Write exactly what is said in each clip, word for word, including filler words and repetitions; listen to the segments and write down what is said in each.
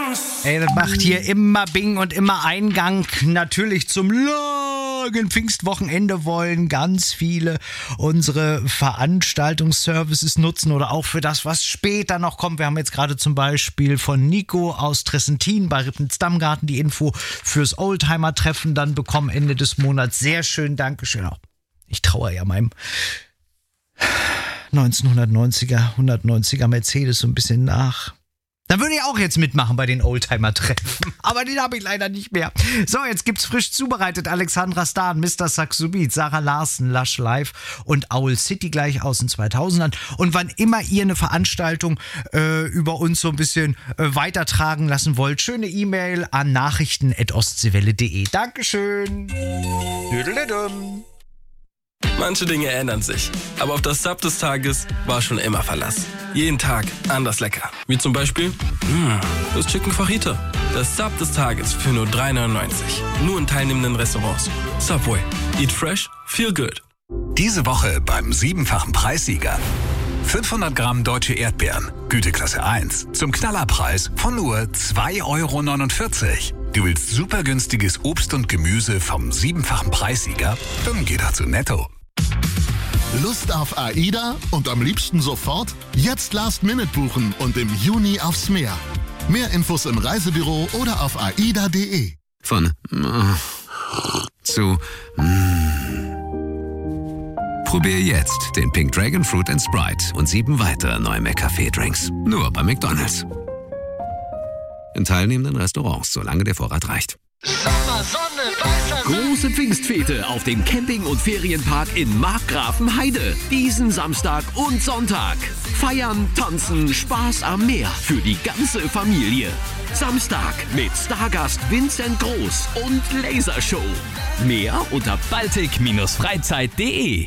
Ey, das macht hier immer Bing und immer Eingang. Natürlich zum langen Pfingstwochenende wollen ganz viele unsere Veranstaltungsservices nutzen oder auch für das, was später noch kommt. Wir haben jetzt gerade zum Beispiel von Nico aus Tressentin bei Ribnitz Dammgarten die Info fürs Oldtimer-Treffen dann bekommen Ende des Monats. Sehr schön, Dankeschön auch. Ich traue ja meinem neunzehnhundertneunziger, hundertneunziger Mercedes so ein bisschen nach. Da würde ich auch jetzt mitmachen bei den Oldtimer-Treffen. Aber den habe ich leider nicht mehr. So, jetzt gibt's frisch zubereitet. Alexandra Stan, Mister Saxobit, Sarah Larsen, Lush Live und Owl City gleich aus den zweitausendern. Und wann immer ihr eine Veranstaltung äh, über uns so ein bisschen äh, weitertragen lassen wollt, schöne E-Mail an nachrichten at ostseewelle punkt de. Dankeschön. Düdelidum. Manche Dinge ändern sich, aber auf das Sub des Tages war schon immer Verlass. Jeden Tag anders lecker. Wie zum Beispiel mh, das Chicken Fajita. Das Sub des Tages für nur drei neunundneunzig. Nur in teilnehmenden Restaurants. Subway. Eat fresh, feel good. Diese Woche beim siebenfachen Preissieger. fünfhundert Gramm deutsche Erdbeeren, Güteklasse eins, zum Knallerpreis von nur zwei Euro neunundvierzig. Du willst super günstiges Obst und Gemüse vom siebenfachen Preissieger? Dann geh doch zu Netto. Lust auf AIDA und am liebsten sofort? Jetzt Last Minute buchen und im Juni aufs Meer. Mehr Infos im Reisebüro oder auf aida punkt de. Von äh, zu mm. Probier jetzt den Pink Dragon Fruit and Sprite und sieben weitere neue McCafé-Drinks. Nur bei McDonald's. In teilnehmenden Restaurants, solange der Vorrat reicht. Sommer, Sonne, weißer Große Pfingstfete auf dem Camping- und Ferienpark in Markgrafenheide. Diesen Samstag und Sonntag. Feiern, tanzen, Spaß am Meer für die ganze Familie. Samstag mit Stargast Vincent Groß und Lasershow. Mehr unter baltic Freizeit punkt de.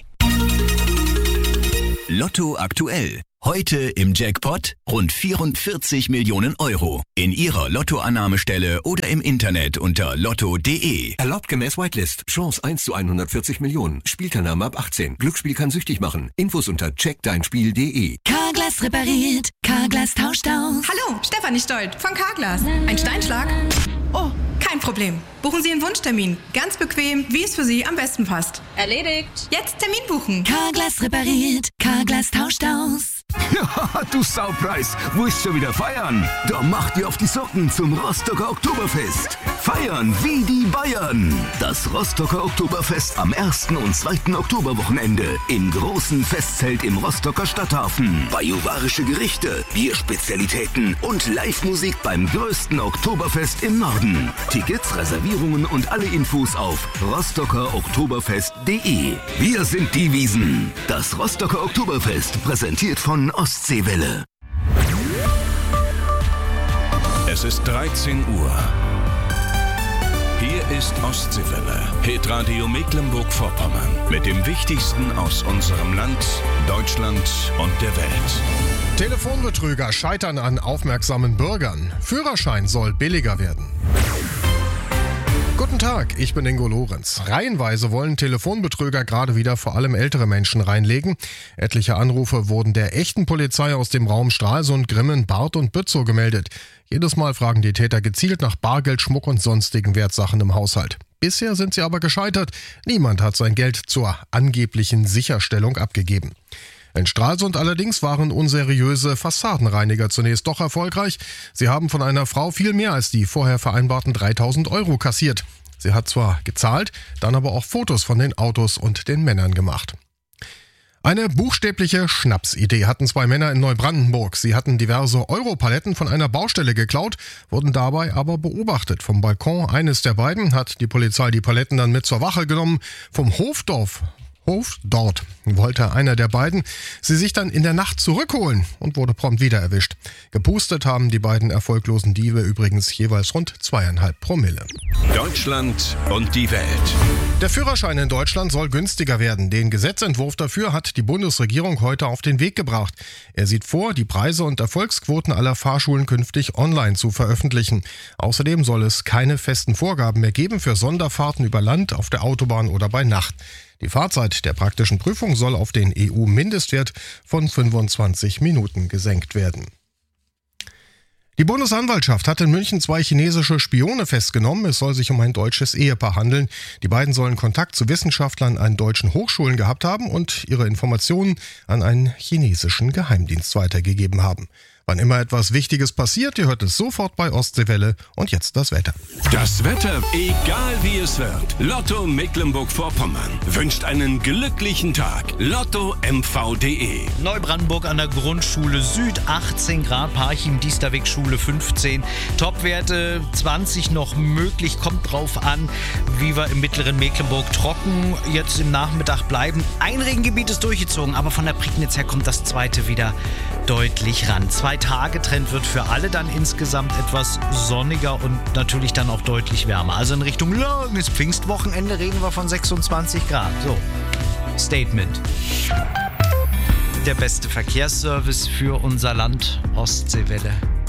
Lotto aktuell. Heute im Jackpot rund vierundvierzig Millionen Euro. In Ihrer Lottoannahmestelle oder im Internet unter lotto punkt de. Erlaubt gemäß Whitelist. Chance eins zu hundertvierzig Millionen. Spielteilnahme ab achtzehn. Glücksspiel kann süchtig machen. Infos unter check dein spiel punkt de. Carglass repariert. Carglass tauscht aus. Hallo, Stefanie Stolt von Carglass. Ein Steinschlag? Oh, kein Problem. Buchen Sie einen Wunschtermin. Ganz bequem, wie es für Sie am besten passt. Erledigt. Jetzt Termin buchen. Carglass repariert. Carglass tauscht aus. Ja, du Saupreis, willst schon wieder feiern? Da mach dir auf die Socken zum Rostocker Oktoberfest. Feiern wie die Bayern. Das Rostocker Oktoberfest am ersten und zweiten Oktoberwochenende im großen Festzelt im Rostocker Stadthafen. Bajuwarische Gerichte, Bierspezialitäten und Live-Musik beim größten Oktoberfest im Norden. Tickets, Reservierungen und alle Infos auf rostocker oktoberfest punkt de. Wir sind die Wiesen. Das Rostocker Oktoberfest präsentiert von Ostseewelle. Es ist dreizehn Uhr. Hier ist Ostseewelle, Hitradio Mecklenburg-Vorpommern. Mit dem Wichtigsten aus unserem Land, Deutschland und der Welt. Telefonbetrüger scheitern an aufmerksamen Bürgern. Führerschein soll billiger werden. Guten Tag, ich bin Ingo Lorenz. Reihenweise wollen Telefonbetrüger gerade wieder vor allem ältere Menschen reinlegen. Etliche Anrufe wurden der echten Polizei aus dem Raum Stralsund, Grimmen, Barth und Bützow gemeldet. Jedes Mal fragen die Täter gezielt nach Bargeld, Schmuck und sonstigen Wertsachen im Haushalt. Bisher sind sie aber gescheitert. Niemand hat sein Geld zur angeblichen Sicherstellung abgegeben. In Stralsund allerdings waren unseriöse Fassadenreiniger zunächst doch erfolgreich. Sie haben von einer Frau viel mehr als die vorher vereinbarten dreitausend Euro kassiert. Sie hat zwar gezahlt, dann aber auch Fotos von den Autos und den Männern gemacht. Eine buchstäbliche Schnapsidee hatten zwei Männer in Neubrandenburg. Sie hatten diverse Europaletten von einer Baustelle geklaut, wurden dabei aber beobachtet. Vom Balkon eines der beiden hat die Polizei die Paletten dann mit zur Wache genommen. Vom Hofdorf Hof dort wollte einer der beiden sie sich dann in der Nacht zurückholen und wurde prompt wieder erwischt. Gepustet haben die beiden erfolglosen Diebe übrigens jeweils rund zweieinhalb Promille. Deutschland und die Welt. Der Führerschein in Deutschland soll günstiger werden. Den Gesetzentwurf dafür hat die Bundesregierung heute auf den Weg gebracht. Er sieht vor, die Preise und Erfolgsquoten aller Fahrschulen künftig online zu veröffentlichen. Außerdem soll es keine festen Vorgaben mehr geben für Sonderfahrten über Land, auf der Autobahn oder bei Nacht. Die Fahrzeit der praktischen Prüfung soll auf den E U-Mindestwert von fünfundzwanzig Minuten gesenkt werden. Die Bundesanwaltschaft hat in München zwei chinesische Spione festgenommen. Es soll sich um ein deutsches Ehepaar handeln. Die beiden sollen Kontakt zu Wissenschaftlern an deutschen Hochschulen gehabt haben und ihre Informationen an einen chinesischen Geheimdienst weitergegeben haben. Wann immer etwas Wichtiges passiert, ihr hört es sofort bei Ostseewelle. Und jetzt das Wetter. Das Wetter, egal wie es wird. Lotto Mecklenburg-Vorpommern wünscht einen glücklichen Tag. Lotto M V punkt de. Neubrandenburg an der Grundschule Süd achtzehn Grad, Parchim, Diesterweg Schule fünfzehn. Topwerte zwanzig noch möglich, kommt drauf an, wie wir im mittleren Mecklenburg trocken jetzt im Nachmittag bleiben. Ein Regengebiet ist durchgezogen, aber von der Prignitz her kommt das zweite wieder deutlich ran. Zwei Tage Trend wird für alle dann insgesamt etwas sonniger und natürlich dann auch deutlich wärmer. Also in Richtung langes Pfingstwochenende reden wir von sechsundzwanzig Grad. So, Statement. Der beste Verkehrsservice für unser Land, Ostseewelle.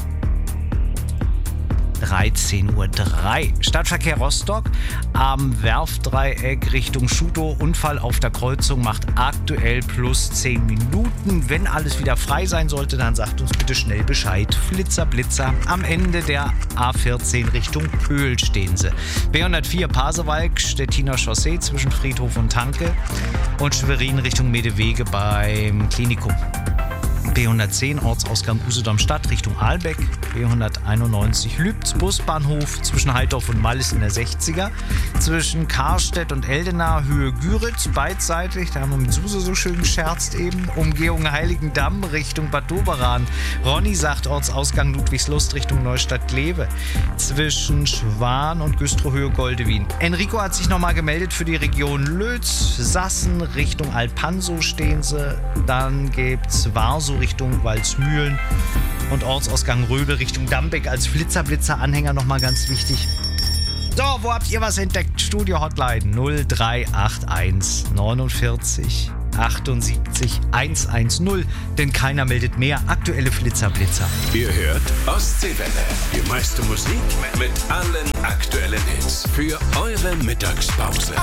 dreizehn Uhr drei. Stadtverkehr Rostock am Werftdreieck Richtung Schutow. Unfall auf der Kreuzung macht aktuell plus zehn Minuten. Wenn alles wieder frei sein sollte, dann sagt uns bitte schnell Bescheid. Flitzer, Blitzer. Am Ende der A vierzehn Richtung Pöhl stehen sie. B hundertvier Pasewalk, Stettiner Chaussee zwischen Friedhof und Tanke. Und Schwerin Richtung Medewege beim Klinikum. B hundertzehn Ortsausgang Usedom Stadt Richtung Ahlbeck, B hunderteinundneunzig Lübz Busbahnhof zwischen Heidorf und Mallis in der sechziger, zwischen Karstedt und Eldena Höhe Güritz beidseitig, da haben wir mit Suse so schön gescherzt eben, Umgehung Heiligendamm Richtung Bad Doberan, Ronny sagt Ortsausgang Ludwigslust Richtung Neustadt-Kleve, zwischen Schwan und Güstrow Höhe Goldewin. Enrico hat sich nochmal gemeldet für die Region Lötz, Sassen Richtung Alpanso stehen sie, dann gibt's Warsow Richtung Waldsmühlen und Ortsausgang Röbel Richtung Dambeck als Flitzerblitzer-Anhänger nochmal ganz wichtig. So, wo habt ihr was entdeckt? Studio-Hotline null drei acht eins neunundvierzig achtundsiebzig hundertzehn, denn keiner meldet mehr aktuelle Flitzerblitzer. Ihr hört Ostseewelle, die meiste Musik mit allen aktuellen Hits für eure Mittagspause.